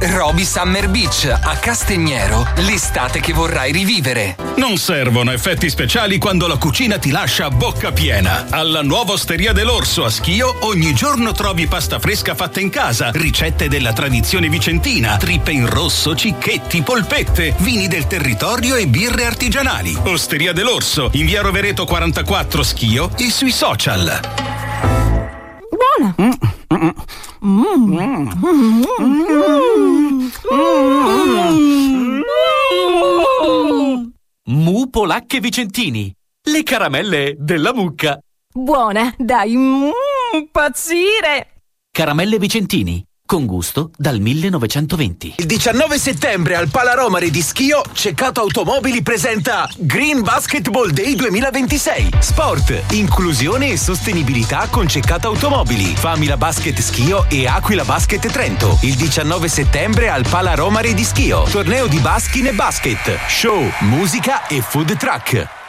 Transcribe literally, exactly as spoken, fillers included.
Roby Summer Beach a Castignero, l'estate che vorrai rivivere. Non servono effetti speciali quando la cucina ti lascia a bocca piena. Alla nuova Osteria dell'Orso a Schio ogni giorno trovi pasta fresca fatta in casa, ricette della tradizione vicentina, trippe in rosso, cicchetti, polpette, vini del territorio e birre artigianali. Osteria dell'Orso, in via Rovereto quarantaquattro Schio e sui social. Buona! Mm. Mm. Mm. Mm. Mm. Mu Polacche Vicentini, le caramelle della mucca. Buona, dai, mm, impazzire! Caramelle Vicentini, con gusto dal millenovecentoventi. Il diciannove settembre al Pala Romare di Schio, Ceccato Automobili presenta Green Basketball Day duemilaventisei. Sport, inclusione e sostenibilità con Ceccato Automobili, Famila Basket Schio e Aquila Basket Trento. Il diciannove settembre al Pala Romare di Schio. Torneo di baskin e basket, show, musica e food truck.